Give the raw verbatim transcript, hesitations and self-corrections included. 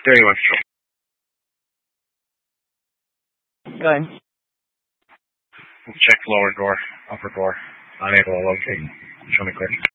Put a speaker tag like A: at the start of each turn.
A: There you are.
B: Go ahead.
A: Check lower door, upper door. Unable to locate. Show me quick.